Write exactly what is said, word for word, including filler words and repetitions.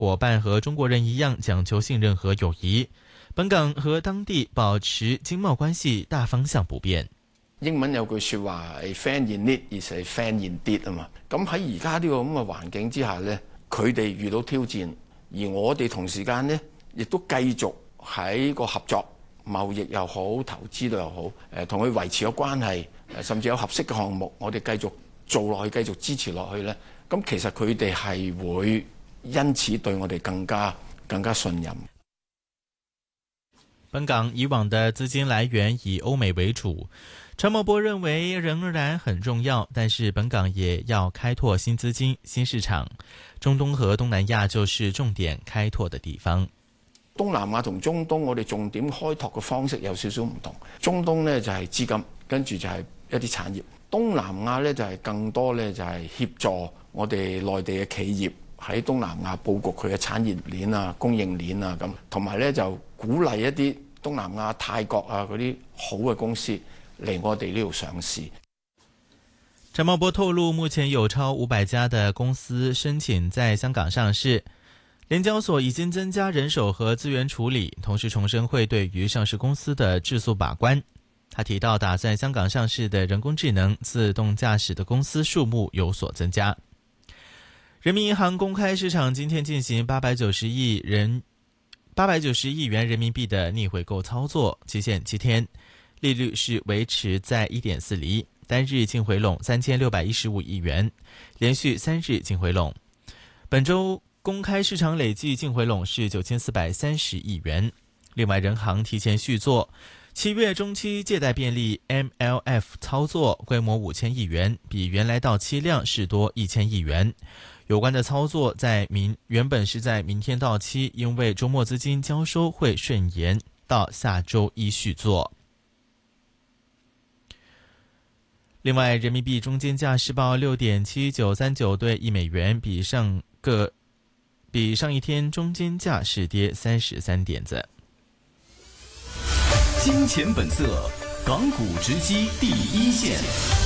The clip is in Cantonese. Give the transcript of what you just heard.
伙伴和中国人一样讲求信任和友谊，本港和當地保持經貿關係大方向不變。 英文有句説話 ，A friend in need is a friend indeed 啊嘛。咁喺而家呢個咁嘅環境之下呢，佢哋遇到挑戰，而我哋同時間呢，亦都繼續喺個合作、貿易又好、投資都又好，誒同佢維持個關係，甚至有合適嘅項目，我哋繼續做落去，繼續支持落去呢。咁其實佢哋係會因此對我哋更加更加信任。 本港以往的資金來源以歐美為主，陳茂波認為仍然很重要，但是本港也要開拓新資金、新市場。中東和東南亞就是重點開拓的地方。 東南亞同中東，我哋重點開拓嘅方式有少少唔同。中東呢就係資金，跟住就係一啲產業。東南亞呢就係更多呢就係協助我哋內地嘅企業喺東南亞佈局佢嘅產業鏈啊、供應鏈啊咁，同埋呢就鼓勵一啲東南亞、泰國啊嗰啲好嘅公司嚟我哋呢度上市。 陳茂波透露，目前有超五百家的公司申請在香港上市，聯交所已經增加人手和資源處理，同時重申會對於上市公司的質素把關。他提到，打算香港上市的人工智能、自動駕駛的公司數目有所增加。人民銀行公開市場今天進行八百九十億人八百九十億元人民幣的逆回購操作，期限七天，利率是維持在 一點四 厘，單日淨回籠三千六百一十五億元，連續三日淨回籠。本周公開市場累計淨回籠是九千四百三十億元。另外，人行提前續做七月中期借貸便利 M L F 操作，規模五千億元，比原來到期量是多一千億元。有關的操作在明原本是在明天到期，因為周末資金交收會順延到下周一續做。另外，人民幣中間價是報六點七九三九對一美元，比上個比上一天中間價是跌三十三點子。 金錢本色，港股直擊第一線。